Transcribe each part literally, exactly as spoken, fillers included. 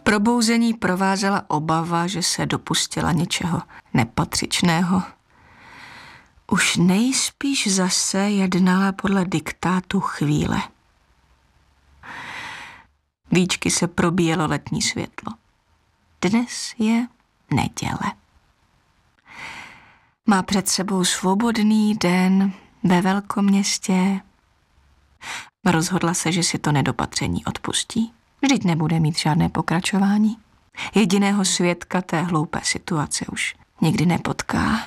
Probouzení provázela obava, že se dopustila něčeho nepatřičného. Už nejspíš zase jednala podle diktátu chvíle. Výčky se probíjelo letní světlo. Dnes je neděle. Má před sebou svobodný den ve velkoměstě. Rozhodla se, že si to nedopatření odpustí. Vždyť nebude mít žádné pokračování. Jediného svědka té hloupé situace už nikdy nepotká.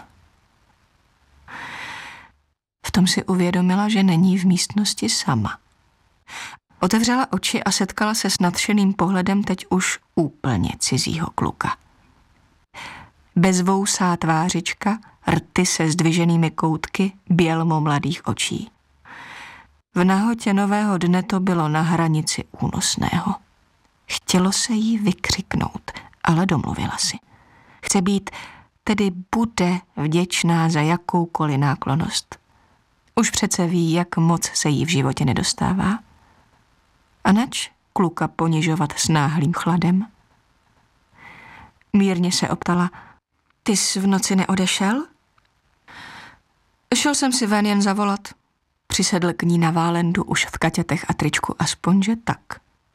V tom si uvědomila, že není v místnosti sama. Otevřela oči a setkala se s nadšeným pohledem teď už úplně cizího kluka. Bezvousá tvářička, rty se zdviženými koutky, bělmo mladých očí. V nahotě nového dne to bylo na hranici únosného. Chtělo se jí vykřiknout, ale domluvila si. Chce být, tedy bude vděčná za jakoukoliv náklonnost. Už přece ví, jak moc se jí v životě nedostává. A nač kluka ponižovat s náhlým chladem? Mírně se optala, ty jsi v noci neodešel? Šel jsem si ven jen zavolat. Přisedl k ní na válendu už v kaťatech a tričku, aspoň že tak.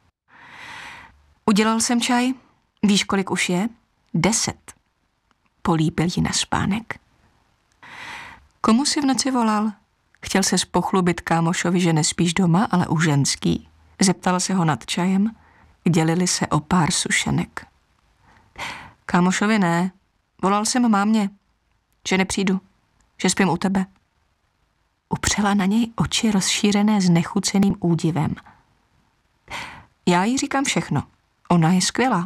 Udělal jsem čaj, víš, kolik už je? Deset. Políbil ji na spánek. Komu si v noci volal? Chtěl se spochlubit kámošovi, že nespíš doma, ale u ženský. Zeptala se ho nad čajem. Dělili se o pár sušenek. Kámošovi ne. Volal jsem mámě, že nepřijdu, že spím u tebe. Upřela na něj oči rozšířené znechuceným údivem. Já jí říkám všechno. Ona je skvělá.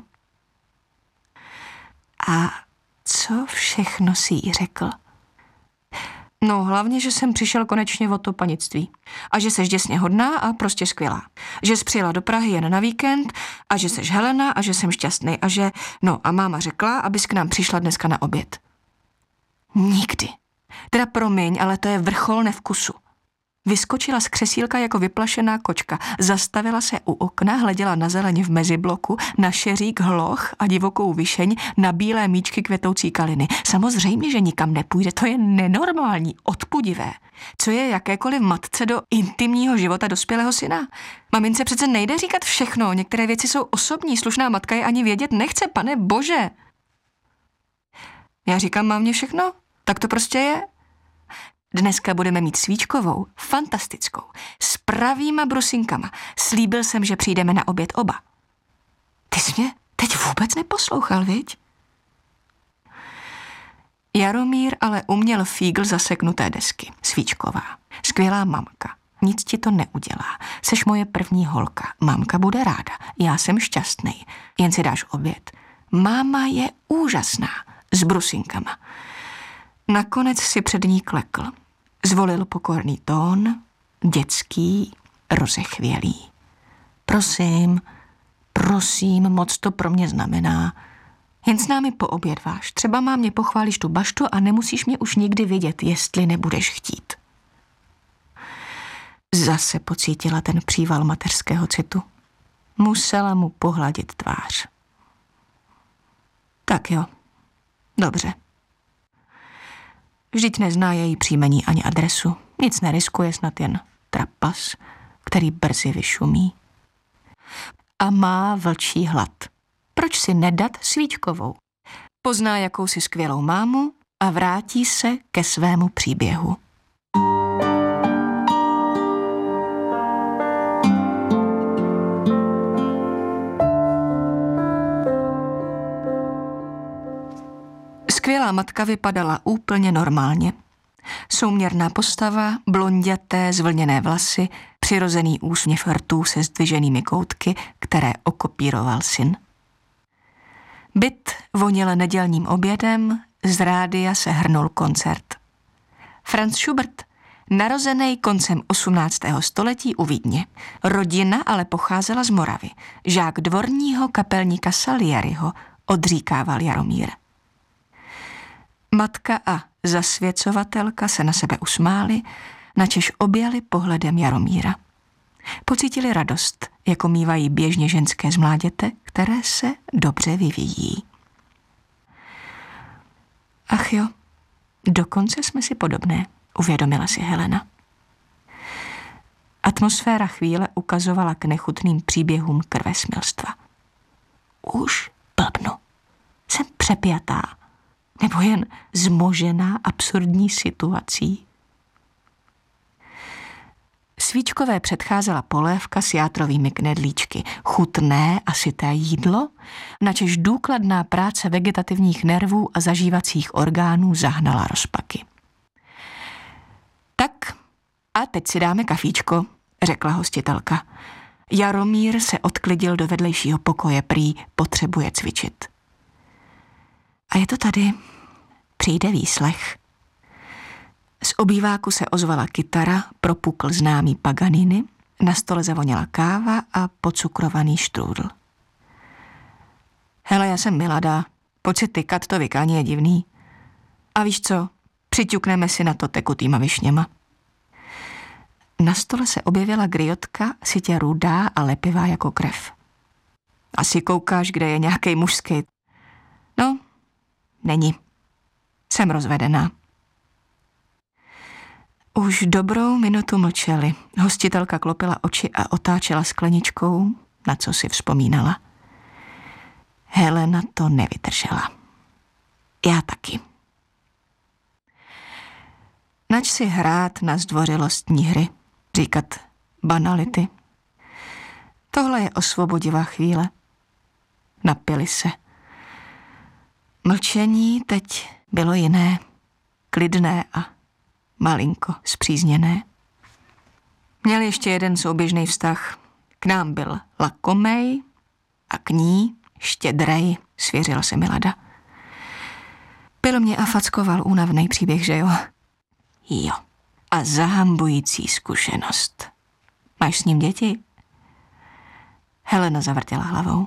A co všechno si jí řekl? No hlavně, že jsem přišel konečně o to panictví. A že seš děsně hodná a prostě skvělá. Že jsi přijela do Prahy jen na víkend a že seš Helena a že jsem šťastný a že... No a máma řekla, abys k nám přišla dneska na oběd. Nikdy. Teda promiň, ale to je vrchol nevkusu. Vyskočila z křesílka jako vyplašená kočka, zastavila se u okna, hleděla na zeleň v mezibloku, na šeřík hloch a divokou višeň, na bílé míčky kvetoucí kaliny. Samozřejmě, že nikam nepůjde, to je nenormální, odpudivé. Co je jakékoliv matce do intimního života dospělého syna? Mamince přece nejde říkat všechno, některé věci jsou osobní, slušná matka je ani vědět nechce, pane bože. Já říkám mámě všechno, tak to prostě je. Dneska budeme mít svíčkovou, fantastickou, s pravýma brusinkama. Slíbil jsem, že přijdeme na oběd oba. Ty jsi mě teď vůbec neposlouchal, viď? Jaromír ale uměl fígl zaseknuté desky. Svíčková, skvělá mamka. Nic ti to neudělá. Seš moje první holka. Mamka bude ráda. Já jsem šťastný. Jen si dáš oběd. Máma je úžasná. S brusinkama. Nakonec si před ní klekl. Zvolil pokorný tón, dětský, rozechvělý. Prosím, prosím, moc to pro mě znamená. Jen s námi poobědváš. Třeba mámě pochválíš tu baštu a nemusíš mě už nikdy vidět, jestli nebudeš chtít. Zase pocítila ten příval mateřského citu. Musela mu pohladit tvář. Tak jo, dobře. Vždyť nezná její příjmení ani adresu. Nic neriskuje, snad jen trapas, který brzy vyšumí. A má vlčí hlad. Proč si nedat svíčkovou? Pozná jakousi skvělou mámu a vrátí se ke svému příběhu. Skvělá matka vypadala úplně normálně. Souměrná postava, blonďaté, zvlněné vlasy, přirozený úsměv rtů se zdviženými koutky, které okopíroval syn. Byt vonil nedělním obědem, z rádia se hrnul koncert. Franz Schubert, narozený koncem osmnáctého století u Vídně. Rodina ale pocházela z Moravy. Žák dvorního kapelníka Salieriho, odříkával Jaromír. Matka a zasvěcovatelka se na sebe usmály, načež objali pohledem Jaromíra. Pocítili radost, jako mívají běžně ženské z mláděte, které se dobře vyvíjí. Ach jo, dokonce jsme si podobné, uvědomila si Helena. Atmosféra chvíle ukazovala k nechutným příběhům krvesmilstva. Už blbnu. Jsem přepjatá. Nebo jen zmožená absurdní situací. Svíčkové předcházela polévka s játrovými knedlíčky. Chutné a syté jídlo, načež důkladná práce vegetativních nervů a zažívacích orgánů zahnala rozpaky. Tak a teď si dáme kafíčko, řekla hostitelka. Jaromír se odklidil do vedlejšího pokoje, prý potřebuje cvičit. A je to tady. Přijde výslech. Z obýváku se ozvala kytara, propukl známý Paganini, na stole zavoněla káva a pocukrovaný štrůdl. Hele, já jsem milada, pojď si tykat, to vykání je divný. A víš co, přiťukneme si na to tekutýma višněma. Na stole se objevila griotka, sitě rudá a lepivá jako krev. Asi koukáš, kde je nějaký mužský. No, není. Jsem rozvedená. Už dobrou minutu mlčeli. Hostitelka klopila oči a otáčela skleničkou, na co si vzpomínala. Helena to nevydržela. Já taky. Nač si hrát na zdvořilostní hry, říkat banality. Tohle je osvobodivá chvíle. Napili se. Mlčení teď bylo jiné, klidné a malinko spřízněné. Měl ještě jeden souběžný vztah. K nám byl lakomej a k ní štědrej, svěřila se Milada. Pil mě a fackoval únavnej příběh, že jo? Jo. A zahambující zkušenost. Máš s ním děti? Helena zavrtěla hlavou.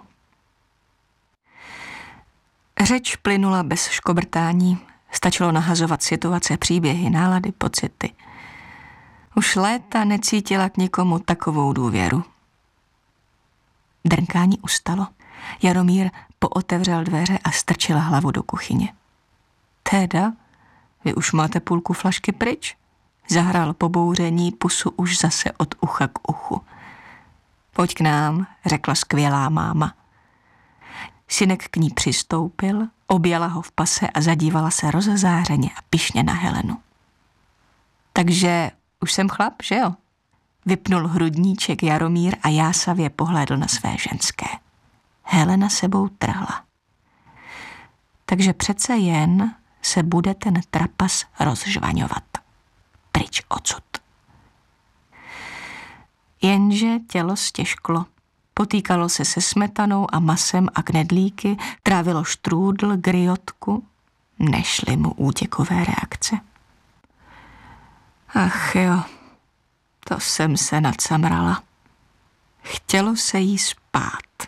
Řeč plynula bez škobrtání. Stačilo nahazovat situace, příběhy, nálady, pocity. Už léta necítila k nikomu takovou důvěru. Drnkání ustalo. Jaromír pootevřel dveře a strčil hlavu do kuchyně. Teda, vy už máte půlku flašky pryč? Zahrál pobouření, pusu už zase od ucha k uchu. Pojď k nám, řekla skvělá máma. Synek k ní přistoupil, objala ho v pase a zadívala se rozezářeně a pyšně na Helenu. Takže už jsem chlap, že jo? Vypnul hrudníček Jaromír a jásavě pohlédl na své ženské. Helena sebou trhla. Takže přece jen se bude ten trapas rozžvaňovat. Pryč odsud. Jenže tělo stěžklo. Potýkalo se se smetanou a masem a knedlíky, trávilo štrůdl, griotku. Nešly mu útěkové reakce. Ach jo, to jsem se nadsamrala. Chtělo se jí spát.